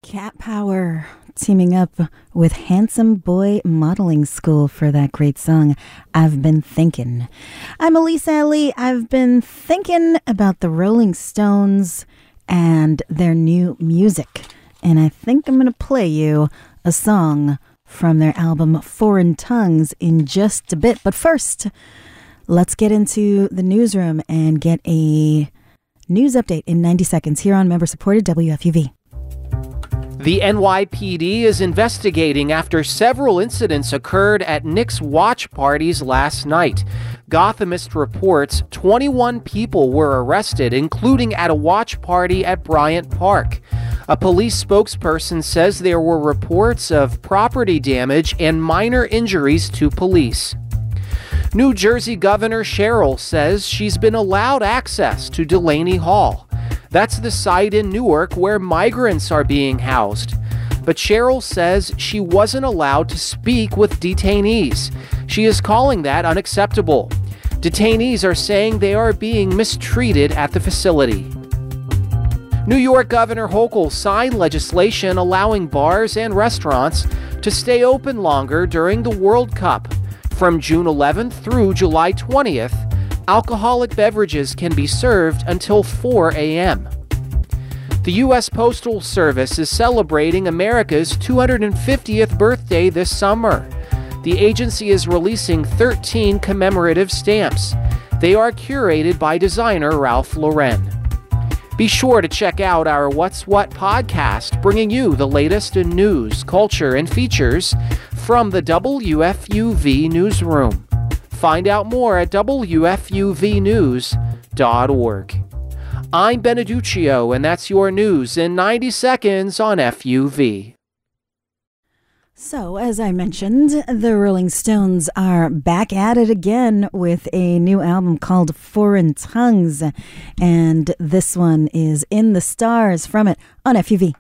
Cat Power teaming up with Handsome Boy Modeling School for that great song, I've Been Thinking. I'm Elise Ali. I've been thinking about the Rolling Stones and their new music. And I think I'm going to play you a song from their album Foreign Tongues in just a bit. But first, let's get into the newsroom and get a news update in 90 seconds here on member-supported WFUV. The NYPD is investigating after several incidents occurred at Knicks watch parties last night. Gothamist reports 21 people were arrested, including at a watch party at Bryant Park. A police spokesperson says there were reports of property damage and minor injuries to police. New Jersey Governor Sherrill says she's been allowed access to Delaney Hall. That's the site in Newark where migrants are being housed. But Sherrill says she wasn't allowed to speak with detainees. She is calling that unacceptable. Detainees are saying they are being mistreated at the facility. New York Governor Hochul signed legislation allowing bars and restaurants to stay open longer during the World Cup. From June 11th through July 20th, alcoholic beverages can be served until 4 a.m. The U.S. Postal Service is celebrating America's 250th birthday this summer. The agency is releasing 13 commemorative stamps. They are curated by designer Ralph Lauren. Be sure to check out our What's What podcast, bringing you the latest in news, culture, and features from the WFUV newsroom. Find out more at WFUVnews.org. I'm Beneduccio, and that's your news in 90 seconds on FUV. So, as I mentioned, the Rolling Stones are back at it again with a new album called Foreign Tongues, and this one is In the Stars from it on FUV.